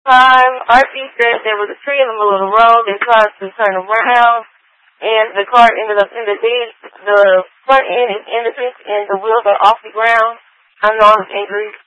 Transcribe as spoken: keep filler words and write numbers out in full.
time, R C said there was a tree in the middle of the road. They tried to turn around, and the car ended up in the ditch. The front end is in the ditch, and the wheels are off the ground. Unknown injuries.